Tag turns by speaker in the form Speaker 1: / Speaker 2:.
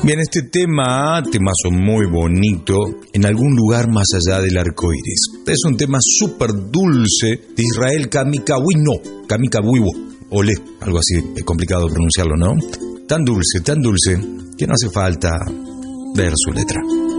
Speaker 1: Bien, este temazo muy bonito, en algún lugar más allá del arco iris. Es un tema súper dulce de Israel Kamikawiwo, Olé, algo así, es complicado pronunciarlo, ¿no? Tan dulce, que no hace falta leer su letra.